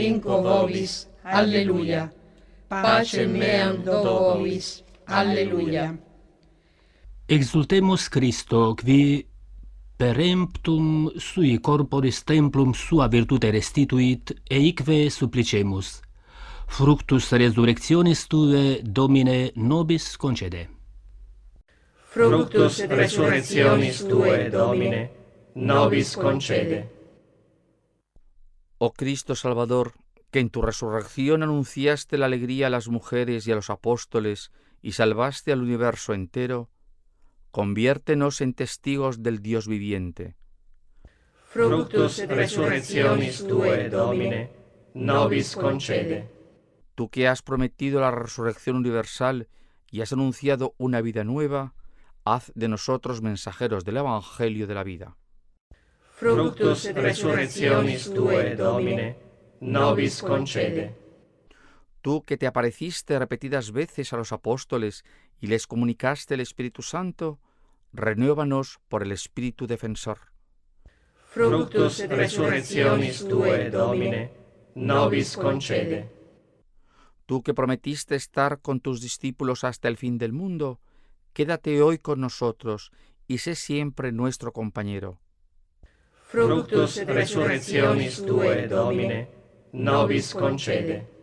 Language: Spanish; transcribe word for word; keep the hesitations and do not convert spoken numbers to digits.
vinco vobis. Alleluia. Pacem meam do vobis. Alleluia. Exultemus Christo, qui peremptum sui corporis templum sua virtute restituit, eique supplicemus. Fructus resurrectionis Tue, Domine, nobis concede. Fructus resurrectionis Tue, Domine, nobis concede. Oh Cristo Salvador, que en tu resurrección anunciaste la alegría a las mujeres y a los apóstoles y salvaste al universo entero, conviértenos en testigos del Dios viviente. Fructus resurrectionis Tue, Domine, nobis concede. Tú que has prometido la resurrección universal y has anunciado una vida nueva, haz de nosotros mensajeros del Evangelio de la vida. Fructus resurrectionis Tue, Domine, nobis concede. Tú que te apareciste repetidas veces a los apóstoles y les comunicaste el Espíritu Santo, renuévanos por el Espíritu defensor. Fructus resurrectionis Tue, Domine, nobis concede. Tú que prometiste estar con tus discípulos hasta el fin del mundo, quédate hoy con nosotros y sé siempre nuestro compañero. Fructus resurrectionis Tue, Domine, nobis concede.